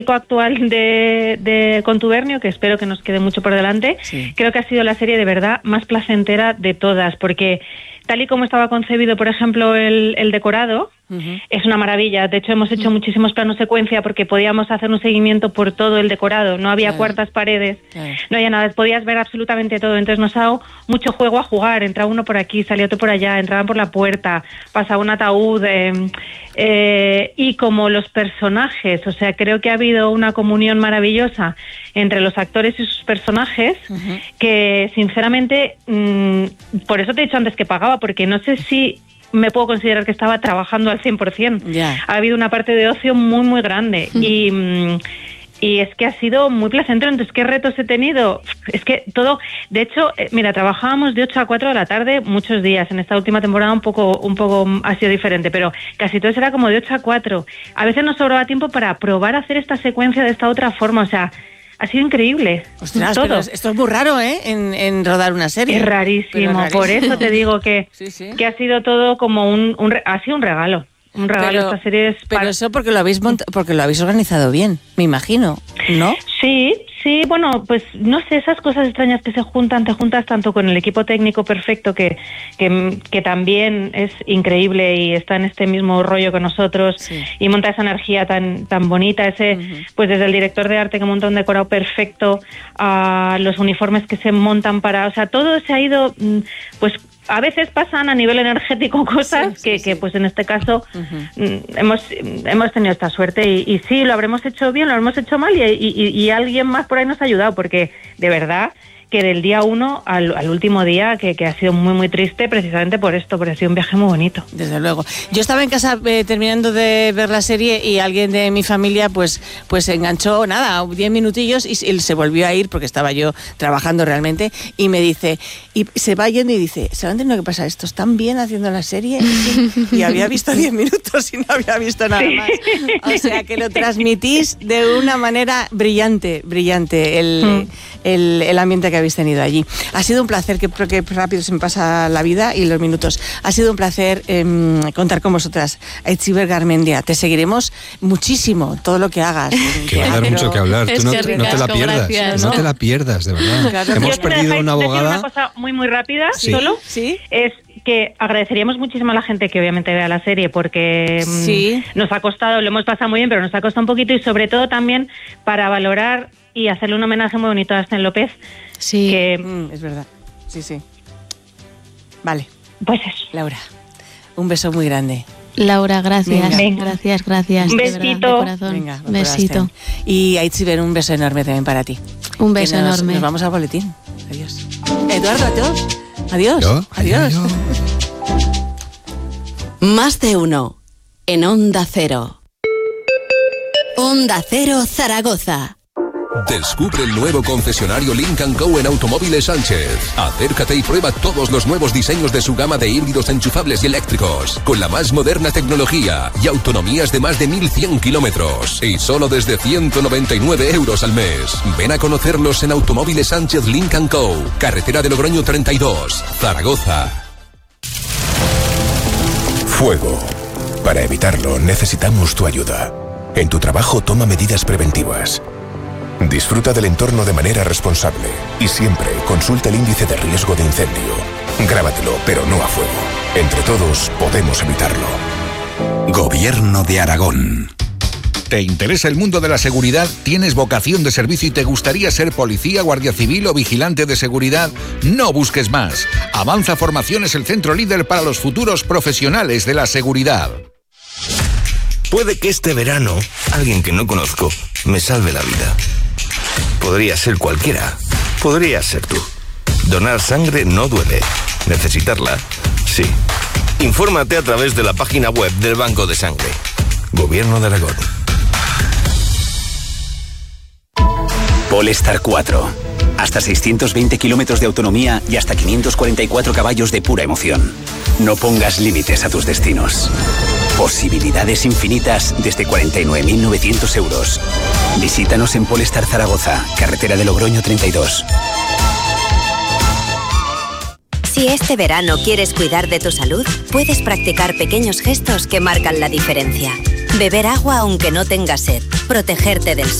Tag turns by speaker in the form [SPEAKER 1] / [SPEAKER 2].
[SPEAKER 1] actual de Contubernio, que espero que nos quede mucho por delante, creo que ha sido la serie de verdad más placentera de todas, porque tal y como estaba concebido, por ejemplo, el decorado, es una maravilla. De hecho, hemos hecho muchísimos planos secuencia porque podíamos hacer un seguimiento por todo el decorado. No había cuartas paredes, no había nada. Podías ver absolutamente todo. Entonces nos ha dado mucho juego a jugar. Entraba uno por aquí, salía otro por allá, entraban por la puerta, pasaba un ataúd. Y como los personajes, o sea, creo que ha habido una comunión maravillosa entre los actores y sus personajes, que sinceramente, por eso te he dicho antes que pagaba, porque no sé si me puedo considerar que estaba trabajando al 100%. Ha habido una parte de ocio muy, muy grande. Y es que ha sido muy placentero. Entonces, ¿qué retos he tenido? Es que todo... De hecho, mira, trabajábamos de 8 a 4 de la tarde muchos días. En esta última temporada un poco ha sido diferente, pero casi todo era como de 8 a 4. A veces nos sobraba tiempo para probar a hacer esta secuencia de esta otra forma. O sea, ha sido increíble.
[SPEAKER 2] Ostras, todo. Pero esto es muy raro, ¿eh? En rodar una serie.
[SPEAKER 1] Es rarísimo. Por eso te digo que ha sido todo como ha sido un regalo. Un regalo. Esta serie es
[SPEAKER 2] pero eso porque lo habéis organizado bien, me imagino, ¿no?
[SPEAKER 1] Sí, bueno, pues no sé, esas cosas extrañas que te juntas tanto con el equipo técnico perfecto que también es increíble y está en este mismo rollo que nosotros, y monta esa energía tan bonita, pues desde el director de arte que monta un decorado perfecto, a los uniformes que se montan o sea, todo se ha ido, pues a veces pasan a nivel energético cosas que pues en este caso hemos tenido esta suerte y sí, lo habremos hecho bien, lo habremos hecho mal y alguien más por ahí nos ha ayudado, porque de verdad que del día 1 al último día, que ha sido muy, muy triste precisamente por esto, porque ha sido un viaje muy bonito.
[SPEAKER 2] Desde luego. Yo estaba en casa terminando de ver la serie y alguien de mi familia pues se enganchó, 10 minutillos y se volvió a ir porque estaba yo trabajando realmente y me dice, y se va yendo y dice, ¿saben de lo que pasa? ¿Estos están bien haciendo la serie? Y había visto 10 minutos y no había visto nada más. O sea que lo transmitís de una manera brillante el ambiente que habéis tenido allí. Ha sido un placer, que rápido se me pasa la vida y los minutos. Ha sido un placer contar con vosotras. Aitziber Garmendia, te seguiremos muchísimo, todo lo que hagas.
[SPEAKER 3] Que va a dar mucho que hablar. Tú no te la pierdas. Gracias, ¿no? te la pierdas, de verdad.
[SPEAKER 1] Claro. Hemos perdido una abogada. Una cosa muy, muy rápida, solo. Es que agradeceríamos muchísimo a la gente que obviamente vea la serie, porque nos ha costado, lo hemos pasado muy bien, pero nos ha costado un poquito, y sobre todo también para valorar y hacerle un homenaje muy bonito a Asten López.
[SPEAKER 2] Es verdad. Sí. Vale.
[SPEAKER 1] Pues eso.
[SPEAKER 2] Laura, un beso muy grande.
[SPEAKER 4] Laura, gracias.
[SPEAKER 1] Venga.
[SPEAKER 4] Gracias.
[SPEAKER 1] Un besito.
[SPEAKER 4] De corazón.
[SPEAKER 2] Venga,
[SPEAKER 4] un besito.
[SPEAKER 2] Y Aitziber, un beso enorme también para ti.
[SPEAKER 4] Un beso enorme.
[SPEAKER 2] Nos vamos al boletín. Adiós. Eduardo, adiós. Adiós.
[SPEAKER 5] Más de uno. En Onda Cero. Onda Cero Zaragoza.
[SPEAKER 6] Descubre el nuevo concesionario Lynk & Co en Automóviles Sánchez. Acércate y prueba todos los nuevos diseños de su gama de híbridos enchufables y eléctricos, con la más moderna tecnología y autonomías de más de 1.100 kilómetros. Y solo desde 199 euros al mes. Ven a conocerlos en Automóviles Sánchez Lynk & Co. Carretera de Logroño 32, Zaragoza.
[SPEAKER 7] Fuego. Para evitarlo necesitamos tu ayuda. En tu trabajo toma medidas preventivas. Disfruta del entorno de manera responsable y siempre consulta el índice de riesgo de incendio. Grábatelo, pero no a fuego. Entre todos podemos evitarlo. Gobierno de Aragón.
[SPEAKER 8] ¿Te interesa el mundo de la seguridad? ¿Tienes vocación de servicio y te gustaría ser policía, guardia civil o vigilante de seguridad? No busques más. Avanza Formaciones, el centro líder para los futuros profesionales de la seguridad.
[SPEAKER 9] Puede que este verano alguien que no conozco me salve la vida. Podría ser cualquiera. Podría ser tú. Donar sangre no duele. Necesitarla, sí. Infórmate a través de la página web del Banco de Sangre. Gobierno de Aragón.
[SPEAKER 10] Polestar 4. Hasta 620 kilómetros de autonomía y hasta 544 caballos de pura emoción. No pongas límites a tus destinos. Posibilidades infinitas desde 49.900 euros. Visítanos en Polestar Zaragoza, carretera de Logroño 32.
[SPEAKER 11] Si este verano quieres cuidar de tu salud, puedes practicar pequeños gestos que marcan la diferencia. Beber agua aunque no tengas sed. Protegerte del sol.